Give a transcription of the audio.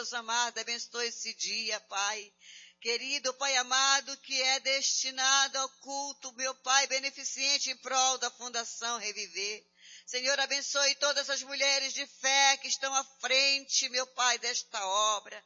Deus amado, abençoe esse dia, Pai. Querido Pai amado, que é destinado ao culto, meu Pai, beneficente em prol da Fundação Reviver. Senhor, abençoe todas as mulheres de fé que estão à frente, meu Pai, desta obra.